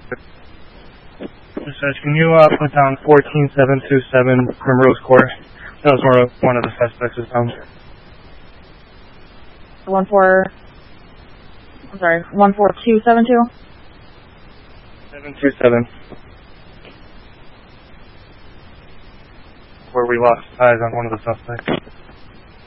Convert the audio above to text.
Dispatch, can you put down 14727 Primrose Court? That was where one of the suspects was found. 14272? 727. Where we lost eyes on one of the suspects.